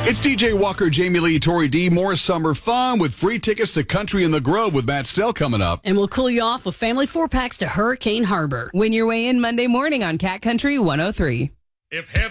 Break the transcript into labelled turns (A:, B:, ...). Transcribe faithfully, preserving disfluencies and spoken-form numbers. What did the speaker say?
A: It's D J Walker, Jamie Lee, Tori D. More summer fun with free tickets to Country in the Grove with Matt Stell coming up.
B: And we'll cool you off with family four-packs to Hurricane Harbor.
C: Win your way in Monday morning on Cat Country one oh three.
D: If heaven